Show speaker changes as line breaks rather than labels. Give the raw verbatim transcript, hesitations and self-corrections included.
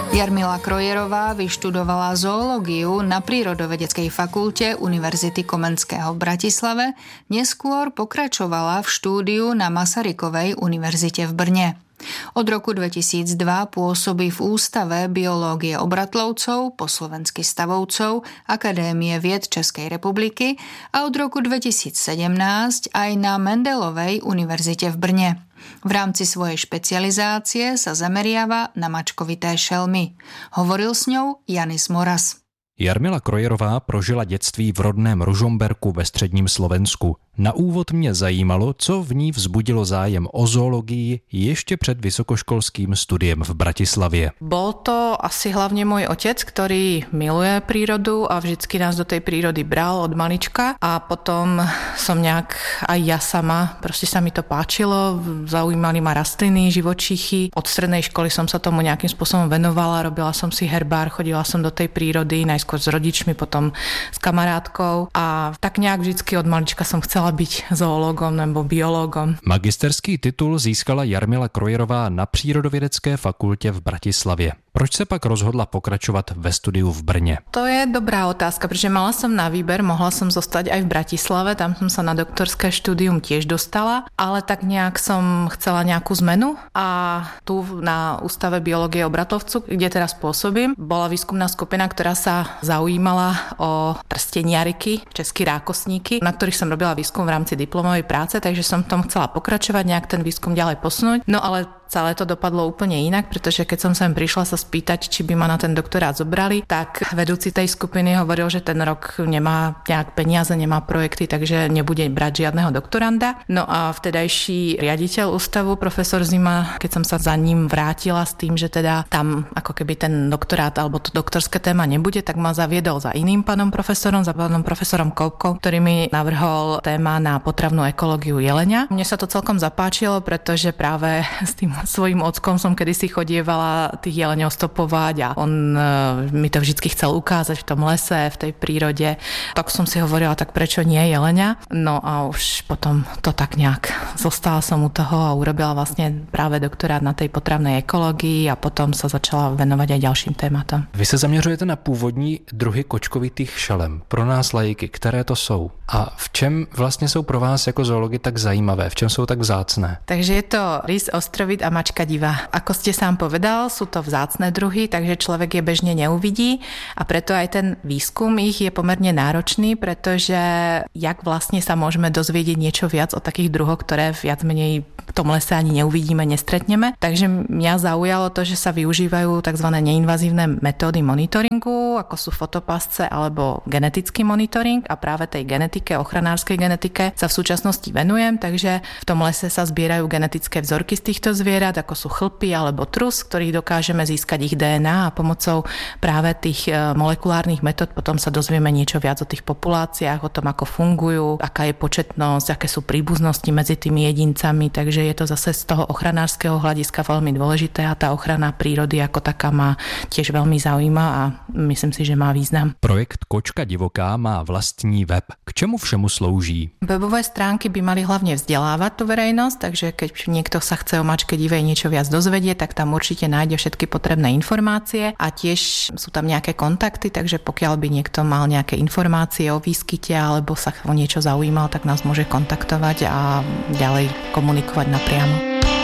Jarmila Krojerová vyštudovala zoológiu na Prírodovedeckej fakulte Univerzity Komenského v Bratislave, neskôr pokračovala v štúdiu na Masarykovej univerzite v Brne. Od roku dvetisícdva pôsobí v Ústave biológie obratlovcov, po slovensky stavovcov, Akadémie vied Českej republiky a od roku dvetisícsedemnásť aj na Mendelovej univerzite v Brne. V rámci svojej špecializácie sa zameriava na mačkovité šelmy. Hovoril s ňou Janis Moras.
Jarmila Krojerová prožila dětství v rodném Ružomberku ve středním Slovensku. Na úvod mě zajímalo, co v ní vzbudilo zájem o zoologii ještě před vysokoškolským studiem v Bratislavě.
Bol to asi hlavne môj otec, ktorý miluje prírodu a vždycky nás do tej prírody bral od malička a potom som nejak aj ja sama, proste sa mi to páčilo, zaujímali ma rastliny, živočíchy. Od strednej školy som sa tomu nejakým spôsobom venovala, robila som si herbár, chodila som do tej prírody, najskôr s rodičmi, potom s kamarátkou a tak nejak vždycky od malička som chcela byť zoológom nebo biológom.
Magisterský titul získala Jarmila Krojerová na Přírodovědecké fakultě v Bratislavě. Proč se pak rozhodla pokračovat ve studiu v Brně?
To je dobrá otázka, protože mala som na výber, mohla som zostať aj v Bratislave, tam som sa na doktorské štúdium tiež dostala, ale tak nejak som chcela nejakú zmenu a tu na Ústave biológie obratlovcu, kde teraz pôsobím, bola výskumná skupina, ktorá sa zaujímala o trsteniariky, český rákosníky, na ktorých som robila výskum v rámci diplomovej práce, takže som v tom chcela pokračovať, nejak ten výskum ďalej posunúť. No ale celé to dopadlo úplne inak, pretože keď som sem prišla sa spýtať, či by ma na ten doktorát zobrali, tak vedúci tej skupiny hovoril, že ten rok nemá nejak peniaze, nemá projekty, takže nebude brať žiadneho doktoranda. No a vtedajší riaditeľ ústavu, profesor Zima, keď som sa za ním vrátila s tým, že teda tam ako keby ten doktorát alebo to doktorské téma nebude, tak ma zaviedol za iným pánom profesorom, za pánom profesorom Koupkou, ktorý mi navrhol téma na potravnú ekológiu jelenia. Mne sa to celkom zapáčilo, pretože práve s tým svojím ockom som kedysi chodievala tých jeleňov stopovať a on uh, mi to vždycky chcel ukázať v tom lese, v tej prírode. Tak som si hovorila, tak prečo nie jeleňa? No a už potom to tak nejak zostala som u toho a urobila vlastne práve doktorát na tej potravnej ekológii a potom sa začala venovať aj ďalším tématom.
Vy se zaměřujete na původní druhy kočkovitých šelem. Pro nás laiky, které to jsou? A v čem vlastně jsou pro vás jako zoology tak zajímavé? V čem jsou tak vzácné?
Takže je to rys, ostrovit a mačka divá. Ako ste sám povedal, sú to vzácne druhy, takže človek je bežne neuvidí a preto aj ten výskum ich je pomerne náročný, pretože jak vlastne sa môžeme dozvedieť niečo viac o takých druhoch, ktoré viac menej v tom lese ani neuvidíme, nestretneme. Takže mňa zaujalo to, že sa využívajú tzv. Neinvazívne metódy monitoringu, ako sú fotopasce alebo genetický monitoring a práve tej genetike, ochranárskej genetike sa v súčasnosti venujem, takže v tom lese sa zbierajú genetické vzorky z týchto zvierat, ako sú chlpy alebo trus, ktorých dokážeme získať ich dé en á a pomocou práve tých molekulárnych metód potom sa dozvieme niečo viac o tých populáciách, o tom, ako fungujú, aká je početnosť, aké sú príbuznosti medzi tými jedincami, takže je to zase z toho ochranárskeho hľadiska veľmi dôležité a tá ochrana prírody ako taká ma tiež veľmi zaujíma a myslím si, že má význam.
Projekt Kočka divoká má vlastní web. K čemu všemu slouží?
Webové stránky by mali hlavne vzdelávať tú verejnosť, takže keď niekto sa chce o mačke divej niečo viac dozvedieť, tak tam určite nájde všetky potrebné informácie a tiež sú tam nejaké kontakty, takže pokiaľ by niekto mal nejaké informácie o výskyte alebo sa o niečo zaujímal, tak nás môže kontaktovať a ďalej komunikovať napriamo.